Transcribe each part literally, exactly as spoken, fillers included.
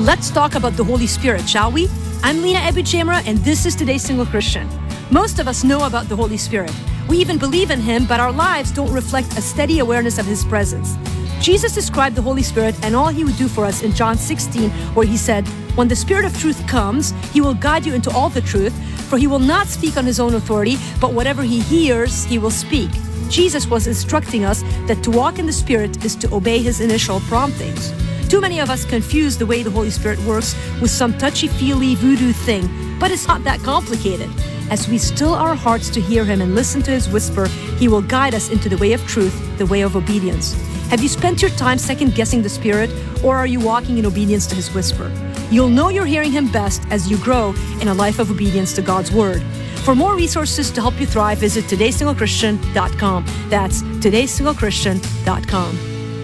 Let's talk about the Holy Spirit, shall we? I'm Lena Ebichemra, and this is Today's Single Christian. Most of us know about the Holy Spirit. We even believe in Him, but our lives don't reflect a steady awareness of His presence. Jesus described the Holy Spirit and all He would do for us in John sixteen, where He said, "When the Spirit of truth comes, He will guide you into all the truth, for He will not speak on His own authority, but whatever He hears, He will speak." Jesus was instructing us that to walk in the Spirit is to obey His initial promptings. Too many of us confuse the way the Holy Spirit works with some touchy-feely voodoo thing, but it's not that complicated. As we still our hearts to hear Him and listen to His whisper, He will guide us into the way of truth, the way of obedience. Have you spent your time second-guessing the Spirit, or are you walking in obedience to His whisper? You'll know you're hearing Him best as you grow in a life of obedience to God's Word. For more resources to help you thrive, visit today single christian dot com. That's today single christian dot com.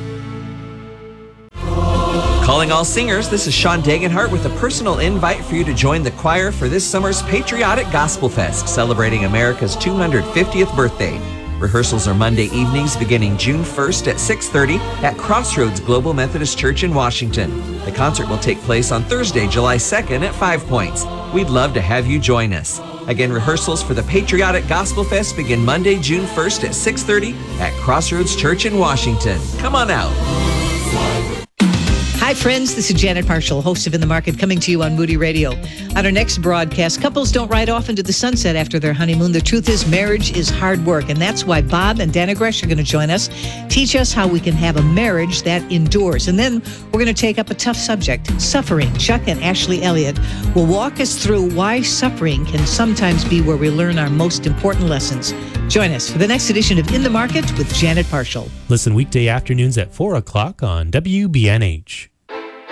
Calling all singers, this is Sean Dagenhart with a personal invite for you to join the choir for this summer's Patriotic Gospel Fest, celebrating America's two hundred fiftieth birthday. Rehearsals are Monday evenings beginning June first at six thirty at Crossroads Global Methodist Church in Washington. The concert will take place on Thursday, July second at Five Points. We'd love to have you join us. Again, rehearsals for the Patriotic Gospel Fest begin Monday, June first at six thirty at Crossroads Church in Washington. Come on out. Hi, friends. This is Janet Parshall, host of In the Market, coming to you on Moody Radio. On our next broadcast, couples don't ride off into the sunset after their honeymoon. The truth is, marriage is hard work, and that's why Bob and Dana Gresh are going to join us, teach us how we can have a marriage that endures. And then we're going to take up a tough subject, suffering. Chuck and Ashley Elliott will walk us through why suffering can sometimes be where we learn our most important lessons. Join us for the next edition of In the Market with Janet Parshall. Listen weekday afternoons at four o'clock on W B N H.